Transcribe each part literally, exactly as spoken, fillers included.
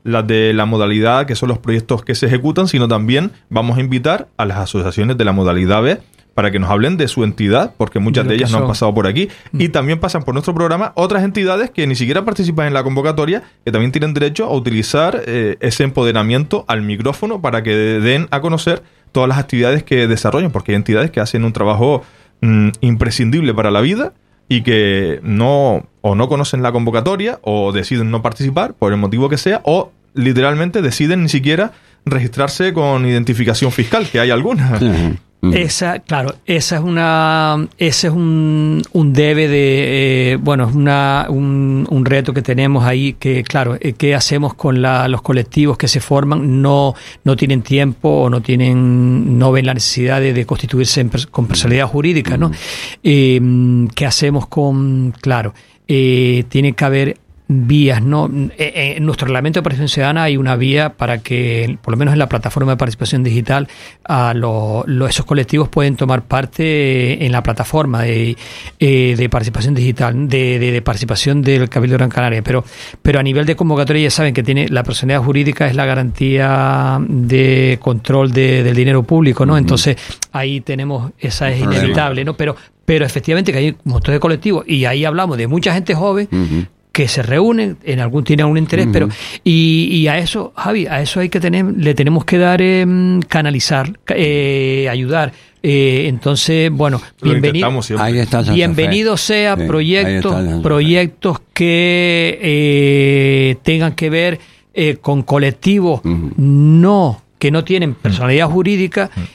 las de la modalidad A, que son los proyectos que se ejecutan, sino también vamos a invitar a las asociaciones de la modalidad B para que nos hablen de su entidad, porque muchas de ellas no han pasado por aquí, mm. y también pasan por nuestro programa otras entidades que ni siquiera participan en la convocatoria, que también tienen derecho a utilizar eh, ese empoderamiento al micrófono para que den a conocer todas las actividades que desarrollan, porque hay entidades que hacen un trabajo mm, imprescindible para la vida y que no o no conocen la convocatoria o deciden no participar por el motivo que sea, o literalmente deciden ni siquiera registrarse con identificación fiscal, que hay algunas. Sí. Esa, claro, esa es una, ese es un, un debe de, eh, bueno, es una, un, un reto que tenemos ahí, que claro, eh, ¿qué hacemos con la, los colectivos que se forman? No, no tienen tiempo o no tienen, no ven la necesidad de, de constituirse en, con personalidad jurídica, ¿no? Eh, ¿Qué hacemos con, claro, eh, tiene que haber vías, ¿no? En nuestro reglamento de participación ciudadana hay una vía para que, por lo menos en la plataforma de participación digital, a lo, lo, esos colectivos pueden tomar parte en la plataforma de, eh, de participación digital, de, de, de participación del Cabildo Gran Canaria. Pero, pero a nivel de convocatoria ya saben que tiene la personalidad jurídica es la garantía de control de, del dinero público, ¿no? Uh-huh. Entonces ahí tenemos, esa es inevitable, ¿no? Pero, pero efectivamente que hay un montón de colectivos y ahí hablamos de mucha gente joven. Uh-huh. Que se reúnen, en algún tienen algún interés, uh-huh. pero y, y a eso, Javi, a eso hay que tener, le tenemos que dar, eh, canalizar, eh, ayudar. Eh, entonces, bueno, bienvenido, bienvenido sea sí, proyectos, proyectos que eh, tengan que ver eh, con colectivos uh-huh. no que no tienen personalidad jurídica. Uh-huh.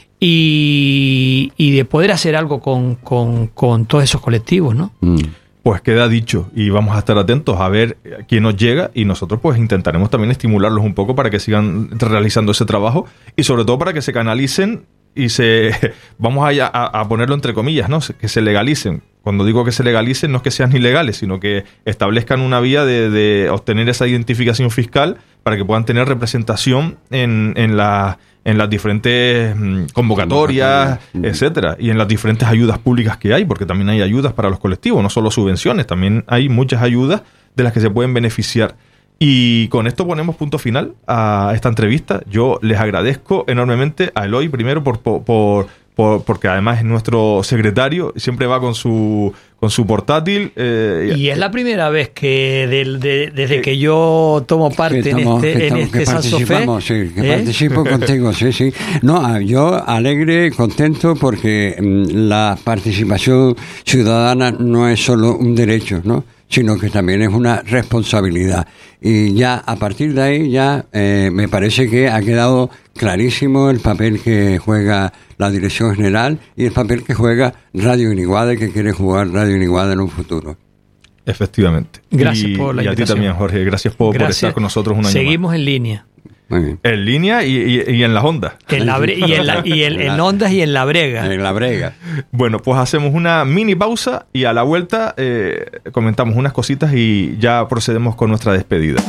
Y, y de poder hacer algo con, con, con todos esos colectivos, ¿no? Uh-huh. Pues queda dicho y vamos a estar atentos a ver quién nos llega y nosotros pues intentaremos también estimularlos un poco para que sigan realizando ese trabajo y sobre todo para que se canalicen y se, vamos a, a, a ponerlo entre comillas, ¿no? Que se legalicen. Cuando digo que se legalicen no es que sean ilegales, sino que establezcan una vía de, de obtener esa identificación fiscal para que puedan tener representación en, en la... en las diferentes convocatorias, etcétera, y en las diferentes ayudas públicas que hay, porque también hay ayudas para los colectivos, no solo subvenciones, también hay muchas ayudas de las que se pueden beneficiar. Y con esto ponemos punto final a esta entrevista. Yo les agradezco enormemente a Eloy, primero por, por, por, por porque además es nuestro secretario, siempre va con su con su portátil. Eh, y es la primera vez que de, de, desde eh, que yo tomo parte que estamos, en este, estamos, en este San Sofé. Sí, que ¿eh? participo contigo, sí, sí. No, yo alegre, contento, porque mm, la participación ciudadana no es solo un derecho, ¿no? Sino que también es una responsabilidad. Y ya a partir de ahí ya eh, me parece que ha quedado clarísimo el papel que juega la Dirección General y el papel que juega Radio Iniguada y que quiere jugar Radio Iniguada en un futuro. Efectivamente. Gracias y, por la y invitación. Y a ti también, Jorge. Gracias por, Gracias. por estar con nosotros un año Seguimos más. en línea. Muy bien. En línea y, y, y en las ondas. En la bre- y en, la, y en, en ondas y en la brega. En la brega. Bueno, pues hacemos una mini pausa y a la vuelta eh, comentamos unas cositas y ya procedemos con nuestra despedida.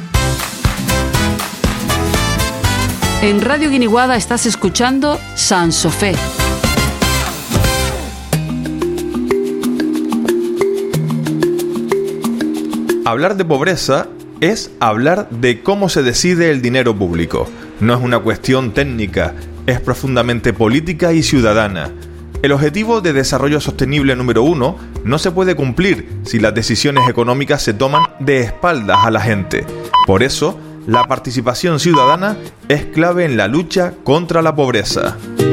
En Radio Guiniguada estás escuchando San Sofé. Hablar de pobreza es hablar de cómo se decide el dinero público. No es una cuestión técnica, es profundamente política y ciudadana. El objetivo de desarrollo sostenible número uno no se puede cumplir si las decisiones económicas se toman de espaldas a la gente. Por eso, la participación ciudadana es clave en la lucha contra la pobreza.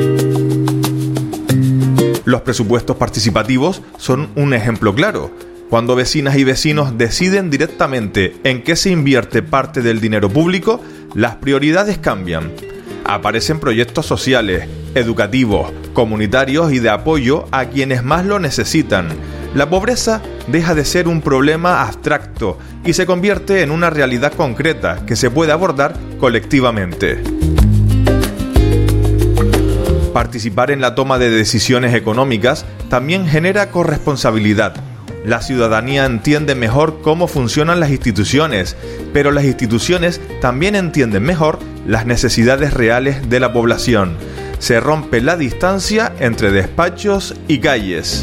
Los presupuestos participativos son un ejemplo claro. Cuando vecinas y vecinos deciden directamente en qué se invierte parte del dinero público, las prioridades cambian. Aparecen proyectos sociales, educativos, comunitarios y de apoyo a quienes más lo necesitan. La pobreza deja de ser un problema abstracto y se convierte en una realidad concreta que se puede abordar colectivamente. Participar en la toma de decisiones económicas también genera corresponsabilidad. La ciudadanía entiende mejor cómo funcionan las instituciones, pero las instituciones también entienden mejor las necesidades reales de la población. Se rompe la distancia entre despachos y calles.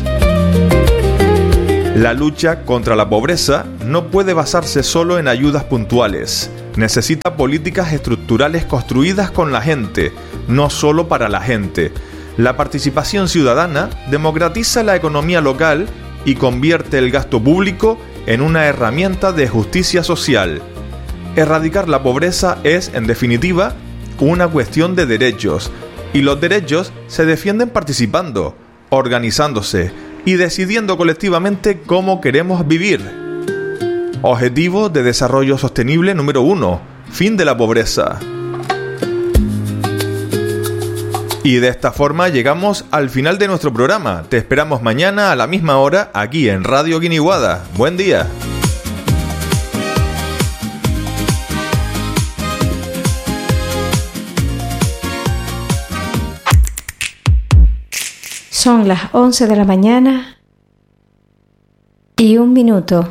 La lucha contra la pobreza no puede basarse solo en ayudas puntuales. necesita políticas estructurales construidas con la gente, no solo para la gente. La participación ciudadana democratiza la economía local y convierte el gasto público en una herramienta de justicia social. Erradicar la pobreza es, en definitiva, una cuestión de derechos, y los derechos se defienden participando, organizándose y decidiendo colectivamente cómo queremos vivir. Objetivo de Desarrollo Sostenible número uno. Fin de la pobreza. Y de esta forma llegamos al final de nuestro programa. Te esperamos mañana a la misma hora aquí en Radio Guiniguada. Buen día. Son las once de la mañana y un minuto.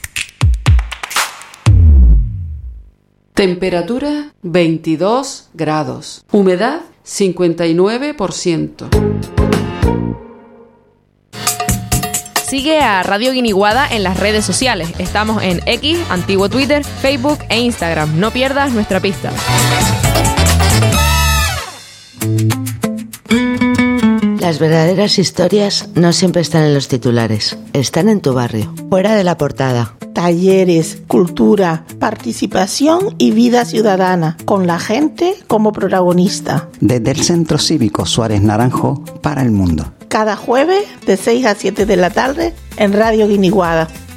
Temperatura veintidós grados. Humedad cincuenta y nueve por ciento. Sigue a Radio Guiniguada en las redes sociales. Estamos en X, antiguo Twitter, Facebook e Instagram. No pierdas nuestra pista. Las verdaderas historias no siempre están en los titulares, están en tu barrio, fuera de la portada. Talleres, cultura, participación y vida ciudadana, con la gente como protagonista. Desde el Centro Cívico Suárez Naranjo para el mundo. Cada jueves de seis a siete de la tarde en Radio Guiniguada.